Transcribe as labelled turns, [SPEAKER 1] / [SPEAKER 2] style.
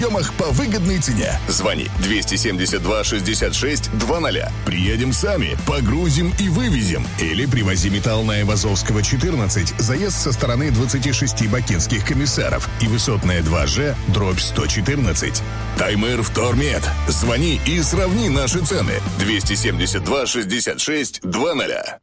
[SPEAKER 1] по выгодной цене. Звони 272 66 00. Приедем сами, погрузим и вывезем. Или привози металл на Айвазовского, 14, заезд со стороны 26 бакинских комиссаров и Высотная 2Ж, дробь 114. Таймыр Втормет. Звони и сравни наши цены. 272 66 00.